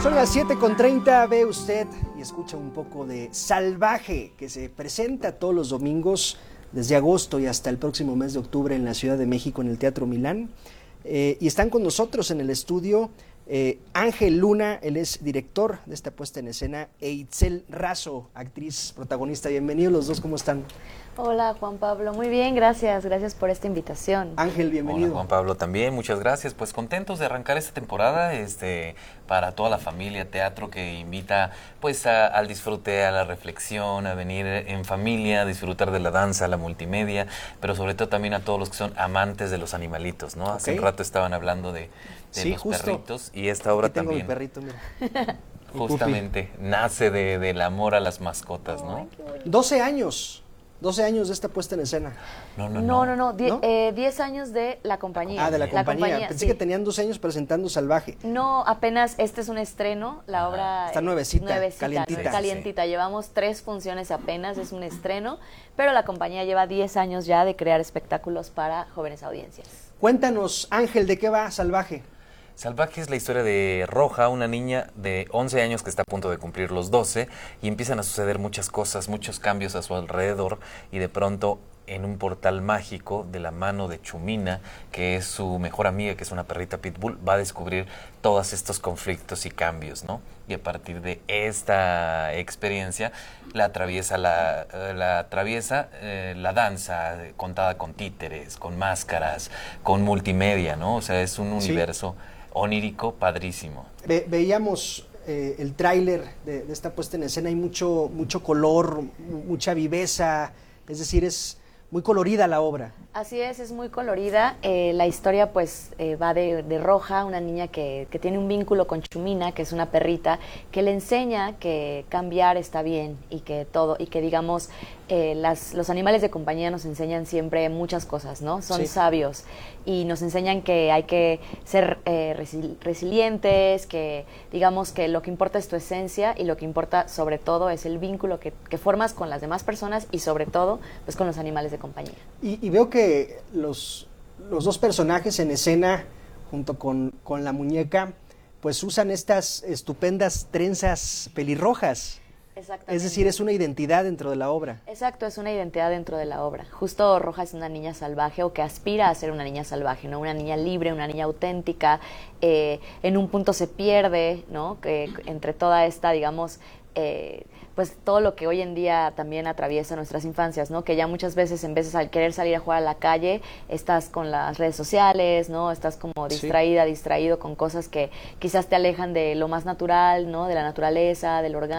Son las 7:30, ve usted y escucha un poco de Salvaje, que se presenta todos los domingos desde agosto y hasta el próximo mes de octubre en la Ciudad de México en el Teatro Milán. Y están con nosotros en el estudio Ángel Luna, él es director de esta puesta en escena, e Itzel Razo, actriz protagonista. Bienvenidos los dos, ¿cómo están? Hola Juan Pablo, muy bien, gracias por esta invitación. Ángel, bienvenido. Hola Juan Pablo, también, muchas gracias. Pues contentos de arrancar esta temporada para toda la familia, teatro que invita pues al disfrute, a la reflexión, a venir en familia, a disfrutar de la danza, la multimedia, pero sobre todo también a todos los que son amantes de los animalitos, ¿no? Hace un rato estaban hablando de sí, los justo. Perritos, y esta obra aquí tengo también. Mi perrito, mira. Justamente nace del amor a las mascotas, ¿no? 12 años de esta puesta en escena. No. 10 años de la compañía. Ah, de la compañía. Pensé sí. que tenían 12 años presentando Salvaje. No, apenas este es un estreno, la obra está nuevecita, calientita. Llevamos 3 funciones apenas, es un estreno, pero la compañía lleva 10 años ya de crear espectáculos para jóvenes audiencias. Cuéntanos, Ángel, ¿de qué va Salvaje? Salvaje es la historia de Roja, una niña de 11 años que está a punto de cumplir los 12 y empiezan a suceder muchas cosas, muchos cambios a su alrededor y de pronto en un portal mágico de la mano de Chumina, que es su mejor amiga, que es una perrita pitbull, va a descubrir todos estos conflictos y cambios, ¿no? Y a partir de esta experiencia la atraviesa la danza contada con títeres, con máscaras, con multimedia, ¿no? O sea, es un universo onírico padrísimo. Veíamos el tráiler de esta puesta en escena, hay mucho color, mucha viveza, es decir, es muy colorida la obra. Así es muy colorida. La historia pues va de Roja, una niña que tiene un vínculo con Chumina, que es una perrita, que le enseña que cambiar está bien y que digamos los animales de compañía nos enseñan siempre muchas cosas, ¿no? Son sabios y nos enseñan que hay que ser resilientes, que digamos que lo que importa es tu esencia y lo que importa sobre todo es el vínculo que formas con las demás personas y sobre todo pues con los animales de compañía. Y veo que los dos personajes en escena, junto con la muñeca, pues usan estas estupendas trenzas pelirrojas. Exactamente. Es decir, es una identidad dentro de la obra. Exacto, es una identidad dentro de la obra. Justo Roja es una niña salvaje o que aspira a ser una niña salvaje, ¿no? Una niña libre, una niña auténtica. En un punto se pierde, ¿no? Que entre toda esta, digamos, pues todo lo que hoy en día también atraviesa nuestras infancias, ¿no? Que ya muchas veces en vez de querer salir a jugar a la calle, estás con las redes sociales, ¿no? Estás como distraído con cosas que quizás te alejan de lo más natural, ¿no? De la naturaleza, del orgánico.